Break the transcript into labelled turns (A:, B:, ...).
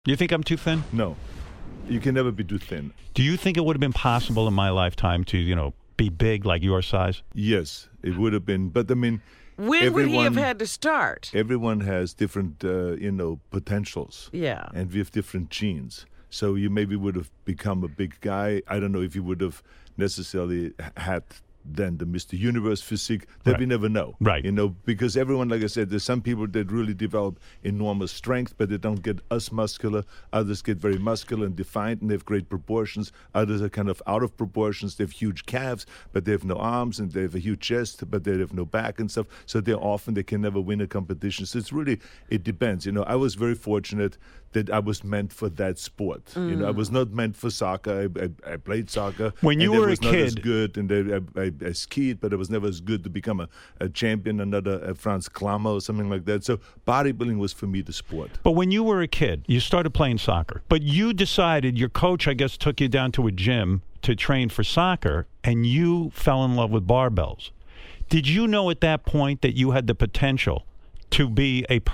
A: You think I'm too thin?
B: No. You can never be too thin.
A: Do you think it would have been possible in my lifetime to, be big like your size?
B: Yes, it would have been. But, I mean,
C: When would he have had to start?
B: everyone has different, potentials.
C: Yeah.
B: And we have different genes. So you maybe would have become a big guy. I don't know if you would have necessarily had then the Mr. Universe physique that we never know.
A: Right.
B: Because everyone, like I said, there's some people that really develop enormous strength, but they don't get as muscular. Others get very muscular and defined, and they have great proportions. Others are kind of out of proportions. They have huge calves, but they have no arms, and they have a huge chest, but they have no back and stuff. So they can never win a competition. So it depends. I was very fortunate that I was meant for that sport. I was not meant for soccer. I played soccer.
A: When you were a
B: kid, not as
A: kid,
B: good, and I skied, but I was never as good to become a champion, another Franz Klammer or something like that. So bodybuilding was for me the sport.
A: But when you were a kid, you started playing soccer. But you decided, your coach, I guess, took you down to a gym to train for soccer, and you fell in love with barbells. Did you know at that point that you had the potential to be a